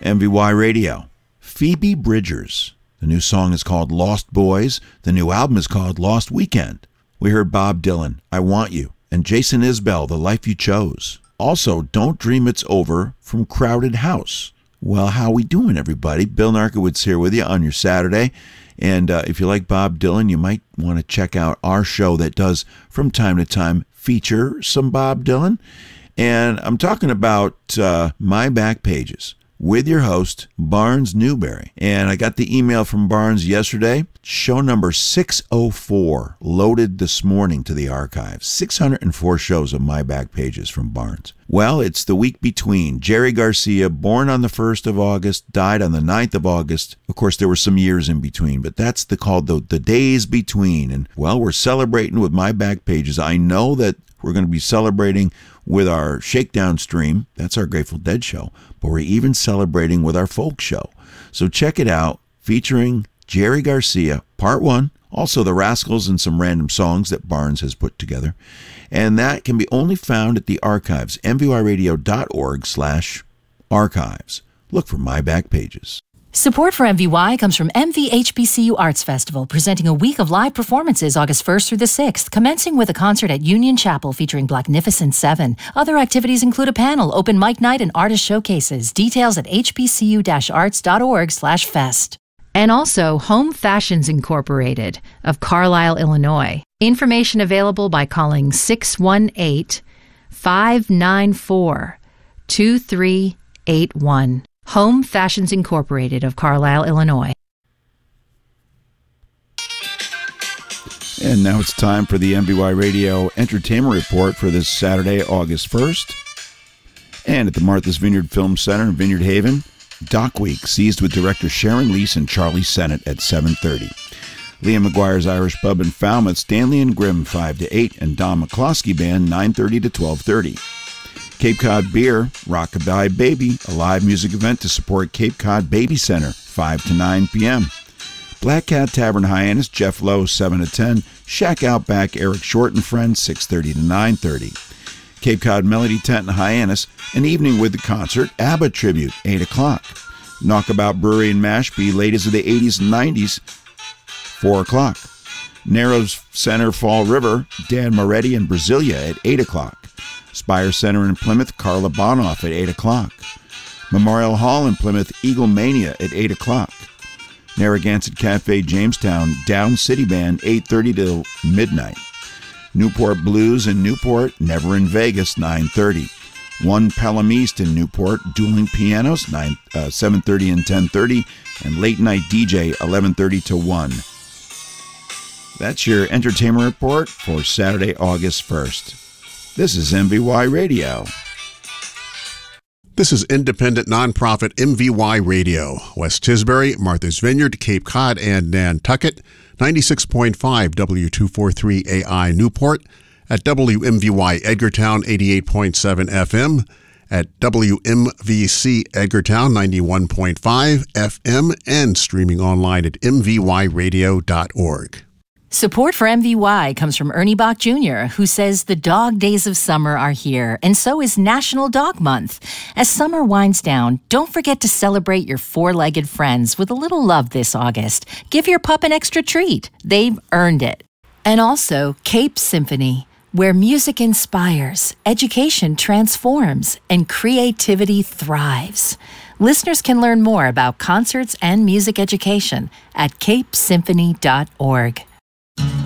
MVY Radio. Phoebe Bridgers. The new song is called Lost Boys. The new album is called Lost Weekend. We heard Bob Dylan, I Want You, and Jason Isbell, The Life You Chose. Also, Don't Dream It's Over from Crowded House. Well, how we doing, everybody? Bill Narkowitz here with you on your Saturday. And if you like Bob Dylan, you might want to check out our show that does, from time to time, feature some Bob Dylan. And I'm talking about My Back Pages with your host, Barnes Newberry. And I got the email from Barnes yesterday. Show number 604 loaded this morning to the archives. 604 shows of My Back Pages from Barnes. Well, it's the week between. Jerry Garcia, born on the 1st of August, died on the 9th of August. Of course, there were some years in between, but that's called the days between. And, well, we're celebrating with My Back Pages. I know that we're going to be celebrating with our Shakedown stream. That's our Grateful Dead show. But we're even celebrating with our folk show. So check it out, featuring Jerry Garcia, Part 1. Also the Rascals and some random songs that Barnes has put together. And that can be only found at the archives, mvyradio.org/archives. Look for My Back Pages. Support for MVY comes from MVHBCU Arts Festival, presenting a week of live performances August 1st through the 6th, commencing with a concert at Union Chapel featuring Blacknificent 7. Other activities include a panel, open mic night, and artist showcases. Details at hbcu-arts.org/fest. And also Home Fashions Incorporated of Carlisle, Illinois. Information available by calling 618-594-2381. Home Fashions Incorporated of Carlisle, Illinois. And now it's time for the MVY Radio Entertainment Report for this Saturday, August 1st. And at the Martha's Vineyard Film Center in Vineyard Haven, Doc Week, seized with director Sharon Leese and Charlie Sennett at 7:30. Liam McGuire's Irish Pub in Falmouth, Stanley and Grimm 5 to 8, and Don McCloskey Band 9:30 to 12:30. Cape Cod Beer, Rockabye Baby, a live music event to support Cape Cod Baby Center, 5 to 9 p.m. Black Cat Tavern Hyannis, Jeff Lowe, 7 to 10. Shack Outback, Eric Short and Friends, 6:30 to 9:30. Cape Cod Melody Tent in Hyannis, an evening with the concert, ABBA Tribute, 8 o'clock. Knockabout Brewery in Mashpee, ladies of the 80s and 90s, 4 o'clock. Narrows Center Fall River, Dan Moretti and Brasilia at 8 o'clock. Spire Center in Plymouth, Carla Bonoff at 8 o'clock. Memorial Hall in Plymouth, Eagle Mania at 8 o'clock. Narragansett Cafe Jamestown, Down City Band, 8:30 to midnight. Newport Blues in Newport, Never in Vegas, 9:30. One Pelham East in Newport, Dueling Pianos, 7:30 and 10:30. And Late Night DJ, 11:30 to 1. That's your entertainment report for Saturday, August 1st. This is MVY Radio. This is independent nonprofit MVY Radio. West Tisbury, Martha's Vineyard, Cape Cod, and Nantucket. 96.5 W243 AI Newport. At WMVY Edgartown, 88.7 FM. At WMVC Edgartown, 91.5 FM. And streaming online at mvyradio.org. Support for MVY comes from Ernie Bach Jr., who says the dog days of summer are here, and so is National Dog Month. As summer winds down, don't forget to celebrate your four-legged friends with a little love this August. Give your pup an extra treat. They've earned it. And also Cape Symphony, where music inspires, education transforms, and creativity thrives. Listeners can learn more about concerts and music education at capesymphony.org.